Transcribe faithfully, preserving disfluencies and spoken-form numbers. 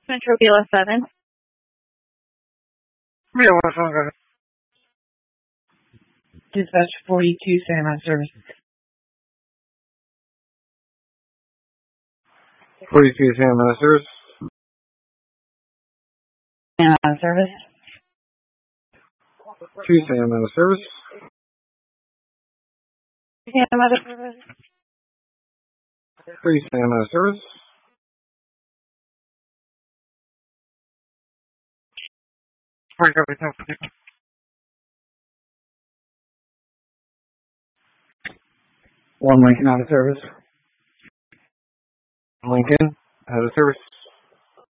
Metro Gila seven. Yeah, what's wrong? Dispatch forty-two, Sam on service. forty-two, Sam on service. Sam on service. two, Sam on service. Sam on service. three, Sam on service. One Lincoln out of service. Lincoln out of service.